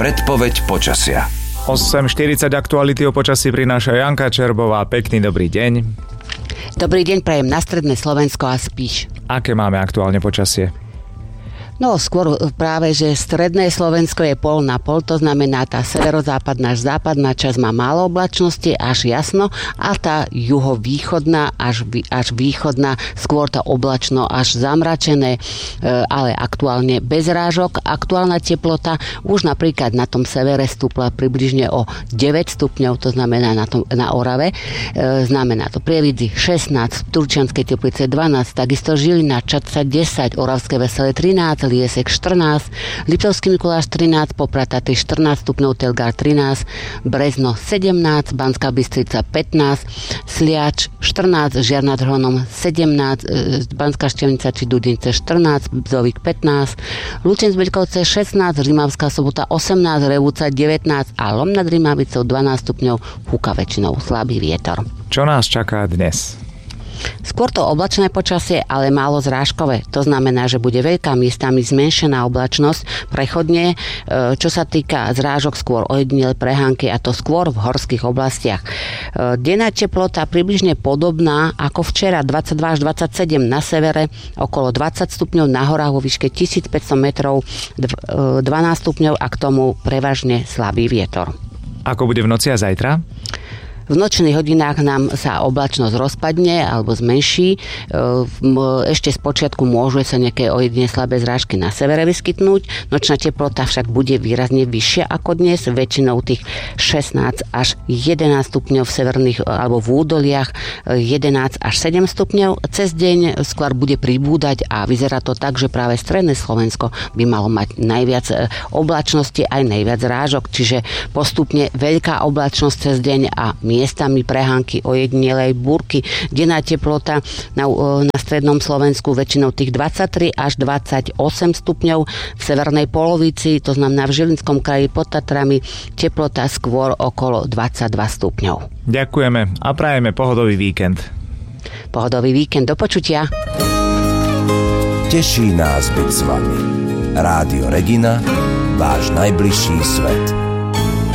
Predpoveď počasia. 8:40 aktuality o počasí prináša Janka Čerbová. Pekný dobrý deň. Dobrý deň prajem na stredné Slovensko a Spiš. Aké máme aktuálne počasie? No skôr práve, že stredné Slovensko je pol na pol, to znamená tá severozápadná až západná časť má málo oblačnosti, až jasno, a tá juhovýchodná až východná skôr tá oblačno až zamračené, ale aktuálne bez rážok. Aktuálna teplota už napríklad na tom severe stúpla približne o 9 stupňov, to znamená na Orave, znamená to Prievidzi 16, Turčianskej Teplice 12, takisto Žilina, Čadca 10, Oravské Veselé 13, Liesek 14, Liptovský Mikuláš 13, Poprad Tatry 14 stupňov, Telgár 13, Brezno 17, Banská Bystrica 15, Sliač 14, Žiar nad Hronom 17, Banská Štiavnica či Dudince 14, Bzovík 15, Lučenec Beďkovce 16, Rimavská Sobota 18, Revúca 19 a Lom nad Rimavicou 12 stupňov, fúka väčšinou slabý vietor. Čo nás čaká dnes? Skôr to oblačné počasie, ale málo zrážkové. To znamená, že bude veľká miestami zmenšená oblačnosť, prechodne, čo sa týka zrážok skôr ojedinele prehánky, a to skôr v horských oblastiach. Denná teplota približne podobná ako včera, 22 až 27 na severe, okolo 20 stupňov na horách vo výške 1500 metrov, 12 stupňov a k tomu prevažne slabý vietor. Ako bude v noci a zajtra? V nočných hodinách nám sa oblačnosť rozpadne alebo zmenší. Ešte z počiatku môžu sa nejaké ojedine slabé zrážky na severe vyskytnúť. Nočná teplota však bude výrazne vyššia ako dnes, väčšinou tých 16 až 11 stupňov v severných alebo v údoliach, 11 až 7 stupňov. Cez deň skôr bude pribúdať a vyzerá to tak, že práve stredné Slovensko by malo mať najviac oblačnosti aj najviac zrážok, čiže postupne veľká oblačnosť cez deň a miestami prehánky, ojedinelej búrky. Denná teplota na strednom Slovensku väčšinou tých 23 až 28 stupňov. V severnej polovici, to znamená v Žilinskom kraji pod Tatrami, teplota skôr okolo 22 stupňov. Ďakujeme a prajeme pohodový víkend. Pohodový víkend, do počutia. Teší nás byť s vami. Rádio Regina, váš najbližší svet.